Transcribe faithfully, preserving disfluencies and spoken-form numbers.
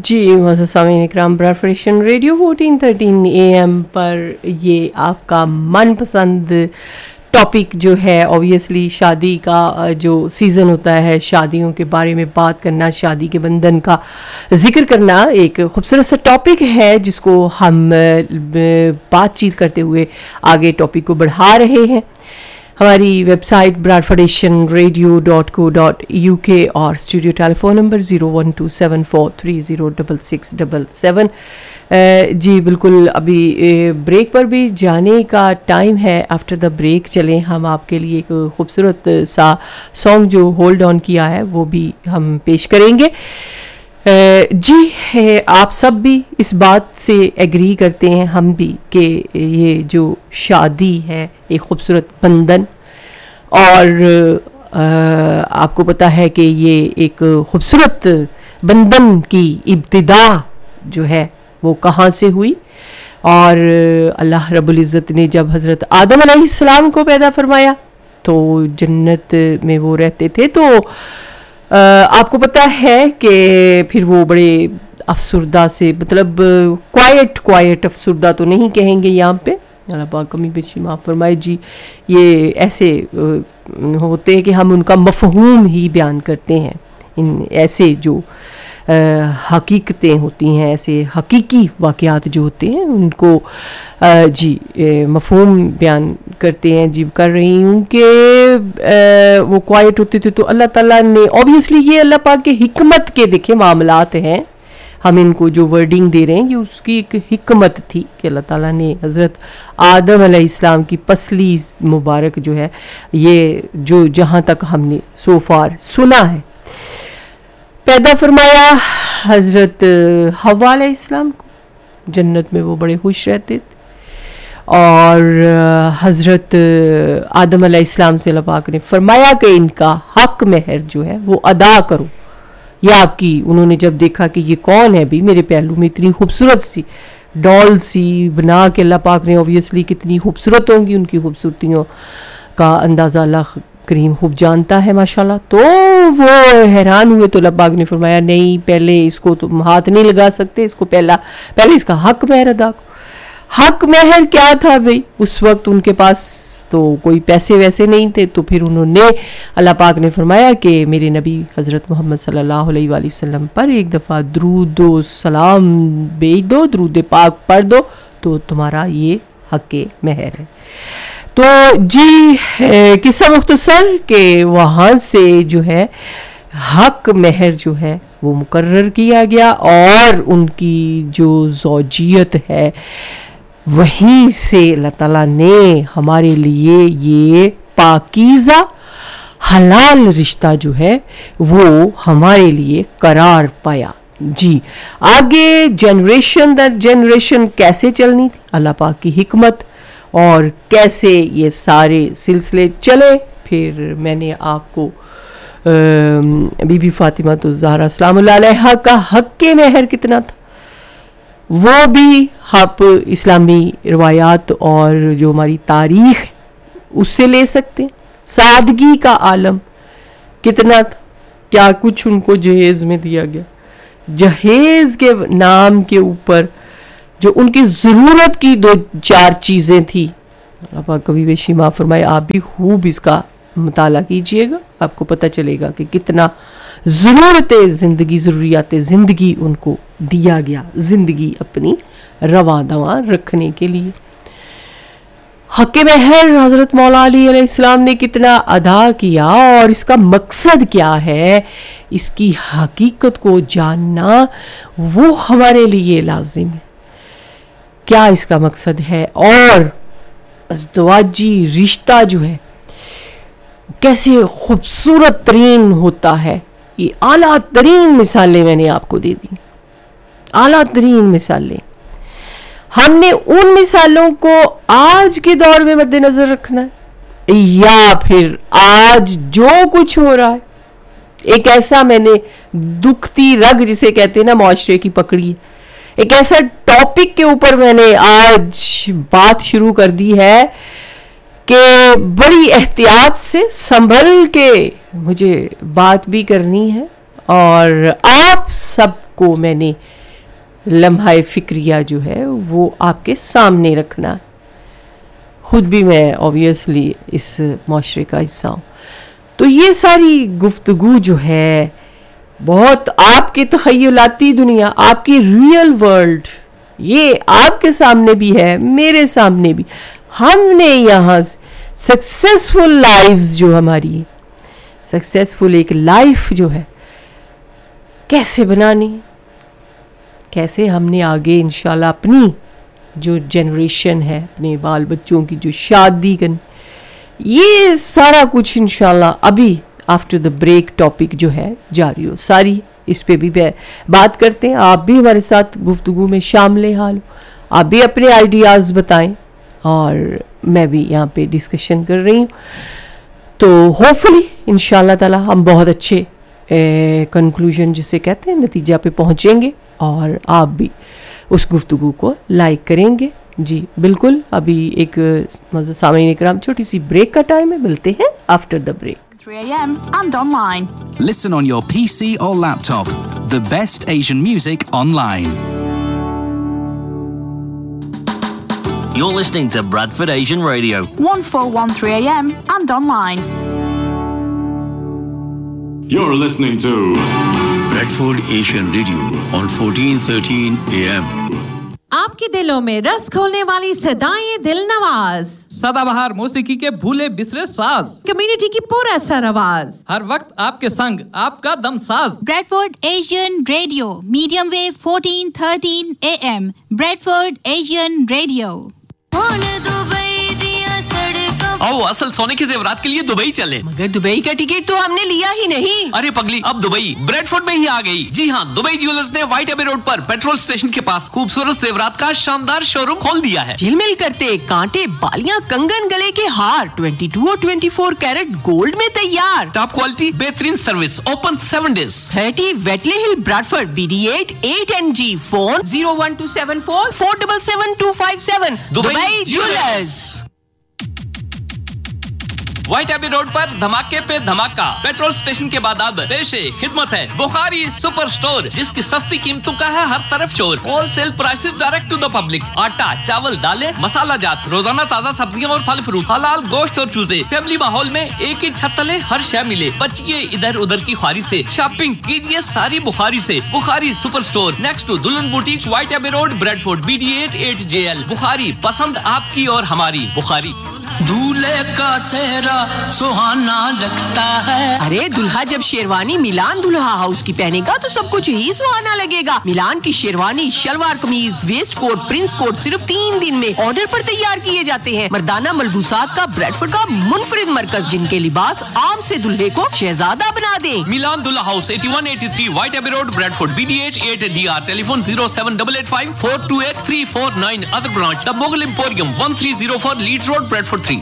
جی معزز سامعین اکرام، Broad friction radio fourteen thirteen A M پر یہ آپ کا من پسند ٹاپک جو ہے اوبیسلی شادی کا جو سیزن ہوتا ہے، شادیوں کے بارے میں بات کرنا، شادی کے بندھن کا ذکر کرنا ایک خوبصورت سا ٹاپک ہے جس کو ہم بات چیت کرتے ہوئے آگے ٹاپک کو بڑھا رہے ہیں۔ ہماری web site Broad friction radio dot کو ڈاٹ یو کے اور studio tele phone number zero one to seven four three zero double six double seven. جی بالکل، ابھی بریک پر بھی جانے کا ٹائم ہے۔ آفٹر دا بریک چلیں ہم آپ کے لیے ایک خوبصورت سا سانگ جو ہولڈ آن کیا ہے وہ بھی ہم پیش کریں گے۔ جی آپ سب بھی اس بات سے ایگری کرتے ہیں، ہم بھی، کہ یہ جو شادی ہے ایک خوبصورت بندھن، اور آپ کو پتہ ہے کہ یہ ایک خوبصورت بندھن کی ابتدا جو ہے وہ کہاں سے ہوئی، اور اللہ رب العزت نے جب حضرت آدم علیہ السلام کو پیدا فرمایا تو جنت میں وہ رہتے تھے، تو آپ کو پتہ ہے کہ پھر وہ بڑے افسردہ سے، مطلب کوائٹ کوائٹ افسردہ تو نہیں کہیں گے یہاں پہ، اللہ پاک کمی بیشی معاف فرمائے جی، یہ ایسے ہوتے ہیں کہ ہم ان کا مفہوم ہی بیان کرتے ہیں، ان ایسے جو حقیقتیں ہوتی ہیں، ایسے حقیقی واقعات جو ہوتے ہیں ان کو جی مفہوم بیان کرتے ہیں۔ جی کر رہی ہوں کہ وہ کوائٹ ہوتے تھے تو اللہ تعالیٰ نے اوبیسلی یہ اللہ پاک کے حکمت کے دیکھیں معاملات ہیں، ہم ان کو جو ورڈنگ دے رہے ہیں یہ اس کی ایک حکمت تھی کہ اللہ تعالیٰ نے حضرت آدم علیہ السلام کی پسلی مبارک جو ہے، یہ جو جہاں تک ہم نے سو فار سنا ہے، پیدا فرمایا حضرت حوا علیہ السلام کو۔ جنت میں وہ بڑے خوش رہتے تھے، اور حضرت آدم علیہ السلام سے اللہ پاک نے فرمایا کہ ان کا حق مہر جو ہے وہ ادا کرو، یہ آپ کی۔ انہوں نے جب دیکھا کہ یہ کون ہے بھی، میرے پہلو میں اتنی خوبصورت سی ڈال سی بنا کے، اللہ پاک نے اوبیسلی کتنی خوبصورت ہوں گی، ان کی خوبصورتیوں کا اندازہ اللہ کریم خوب جانتا ہے ماشاءاللہ، تو وہ حیران ہوئے، تو اللہ پاک نے فرمایا نہیں، پہلے اس کو تم ہاتھ نہیں لگا سکتے، اس کو پہلا پہلے اس کا حق مہر ادا کرو۔ حق مہر کیا تھا بھئی؟ اس وقت ان کے پاس تو کوئی پیسے ویسے نہیں تھے، تو پھر انہوں نے، اللہ پاک نے فرمایا کہ میرے نبی حضرت محمد صلی اللہ علیہ وآلہ وسلم پر ایک دفعہ درود و سلام بھیج دو، درود پاک پڑھ دو، تو تمہارا یہ حق مہر ہے۔ تو جی قصہ مختصر کہ وہاں سے جو ہے حق مہر جو ہے وہ مقرر کیا گیا، اور ان کی جو زوجیت ہے وہیں سے اللہ تعالیٰ نے ہمارے لیے یہ پاکیزہ حلال رشتہ جو ہے وہ ہمارے لیے قرار پایا۔ جی آگے جنریشن در جنریشن کیسے چلنی تھی، اللہ پاک کی حکمت، اور کیسے یہ سارے سلسلے چلے، پھر میں نے آپ کو بی بی فاطمہ تو زہرا سلام اللہ علیہا کا حق کے مہر کتنا تھا وہ بھی آپ اسلامی روایات اور جو ہماری تاریخ ہے اس سے لے سکتے ہیں۔ سادگی کا عالم کتنا تھا، کیا کچھ ان کو جہیز میں دیا گیا، جہیز کے نام کے اوپر جو ان کی ضرورت کی دو چار چیزیں تھی، اللہ پاک کبھی بیشی معاف فرمائے، آپ بھی خوب اس کا مطالعہ کیجئے گا، آپ کو پتہ چلے گا کہ کتنا ضرورت زندگی ضروریات زندگی ان کو دیا گیا، زندگی اپنی رواں دواں رکھنے کے لیے۔ حق مہر حضرت مولا علی علیہ السلام نے کتنا ادا کیا، اور اس کا مقصد کیا ہے، اس کی حقیقت کو جاننا وہ ہمارے لیے لازم ہے، کیا اس کا مقصد ہے، اور ازدواجی رشتہ جو ہے کیسے خوبصورت ترین ہوتا ہے۔ یہ اعلیٰ ترین مثالیں میں نے آپ کو دے دی، اعلیٰ ترین مثالیں۔ ہم نے ان مثالوں کو آج کے دور میں مد نظر رکھنا ہے، یا پھر آج جو کچھ ہو رہا ہے، ایک ایسا میں نے دکھتی رگ جسے کہتے ہیں نا معاشرے کی پکڑی ہے، ایک ایسا ٹاپک کے اوپر میں نے آج بات شروع کر دی ہے کہ بڑی احتیاط سے سنبھل کے مجھے بات بھی کرنی ہے، اور آپ سب کو میں نے لمحہ فکریہ جو ہے وہ آپ کے سامنے رکھنا. خود بھی میں اوبیسلی اس معاشرے کا حصہ ہوں. تو یہ ساری گفتگو جو ہے بہت آپ کے تخیلاتی دنیا, آپ کی ریئل ورلڈ, یہ آپ کے سامنے بھی ہے, میرے سامنے بھی. ہم نے یہاں سکسیسفل لائفز جو ہماری سکسیسفل ایک لائف جو ہے کیسے بنانی, کیسے ہم نے آگے انشاءاللہ اپنی جو جنریشن ہے, اپنے بال بچوں کی جو شادی کرنی, یہ سارا کچھ انشاءاللہ ابھی آفٹر دا بریک ٹاپک جو ہے جاری ہو, ساری اس پہ بھی بات کرتے ہیں. آپ بھی ہمارے ساتھ گفتگو میں شامل حال ہو, آپ بھی اپنے آئیڈیاز بتائیں اور میں بھی یہاں پہ ڈسکشن کر رہی ہوں. تو ہوپ فلی انشاءاللہ تعالی ہم بہت اچھے کنکلوژن جسے کہتے ہیں نتیجہ پہ پہنچیں گے اور آپ بھی اس گفتگو کو لائک کریں گے. جی بالکل, ابھی ایک سامعین اکرام چھوٹی سی بریک کا ٹائم ہے, ملتے ہیں after the break. three a.m. and online. Listen on your P C or laptop. The best Asian music online. You're listening to Bradford Asian Radio. fourteen thirteen a.m. and online. You're listening to Bradford Asian Radio on fourteen thirteen A M. آپ کے دلوں میں رس کھولنے والی صدائیں دل نواز, سدا بہار موسیقی کے بھولے بسرے ساز, کمیونٹی کی پورا سر آواز, ہر وقت آپ کے سنگ آپ کا دم ساز. Bradford Asian Radio, medium wave fourteen thirteen A M. Bradford Asian Radio. او اصل سونے کے زیورات کے لیے دبئی چلے. مگر دبئی کا ٹکٹ تو ہم نے لیا ہی نہیں. ارے پگلی, اب دبئی بریڈ فورڈ میں ہی آ گئی. جی ہاں, دبئی جیولرز نے وائٹ ایبے روڈ پر پیٹرول اسٹیشن کے پاس خوبصورت زیورات کا شاندار شو روم کھول دیا ہے. جھل مل کرتے کانٹے, بالیاں, کنگن, گلے کے ہار بائیس اور چوبیس کیرٹ گولڈ میں تیار. ٹاپ کوالٹی, بہترین service, open seven days. Thirty ویٹلے ہل براڈفورڈ B D at at N G. Phone zero one to seven four four double seven to five seven. Dubai jewellers. White Abbey road پر دھماکے پہ دھماکہ. Petrol station کے بعد اب پیش خدمت ہے بخاری سپر اسٹور, جس کی سستی قیمتوں کا ہے ہر طرف شور. Whole cell prices direct to the public. آٹا, چاول, دالیں, مسالہ جات, روزانہ تازہ سبزیاں اور پھل فروٹ, حلال گوشت اور چوزے. فیملی ماحول میں ایک ہی چھت تلے ہر شے ملے. بچیے ادھر ادھر کی خواری سے, شاپنگ کیجیے ساری بخاری سے. بخاری سپر اسٹور نیکسٹ ٹو دلہن boutique, white Abbey road, bread Ford, B D at at J L. بخاری, پسند آپ کی اور ہماری. بخاری. دولہے کا سہرا سہانا لگتا ہے. ارے دلہا جب شیروانی ملان دلہا ہاؤس کی پہنے گا تو سب کچھ ہی سہانا لگے گا. ملان کی شیروانی, شلوار قمیض, ویسٹ کوٹ, پرنس کوٹ صرف تین دن میں آرڈر پر تیار کیے جاتے ہیں. مردانہ ملبوسات کا بریڈفورڈ کا منفرد مرکز, جن کے لباس عام سے دلہے کو شہزادہ بنا دیں. ملان دلہا house, eighty one eighty three white Abbey road, bread Ford, B D at at D R. Telephone zero seven eight eight five four to at three four nine. Other branch the Moghul emporium, one three zero four leads road, bread Ford three.